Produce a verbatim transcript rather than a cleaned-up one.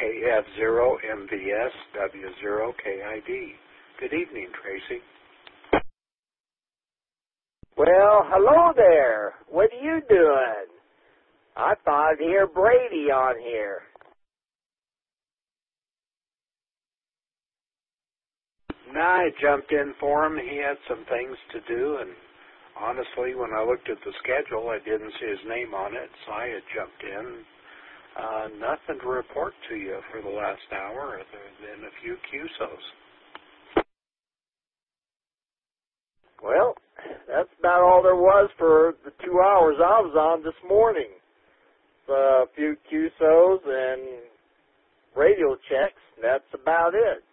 K F zero M V S W zero K I D. Good evening, Tracy. Well, hello there. What are you doing? I thought I'd hear Brady on here. No, I jumped in for him. He had some things to do, and honestly, when I looked at the schedule, I didn't see his name on it, so I had jumped in. Uh, nothing to report to you for the last hour other than a few Q S Os. Well, that's about all there was for the two hours I was on this morning. Uh, a few Q S Os and radio checks. That's about it.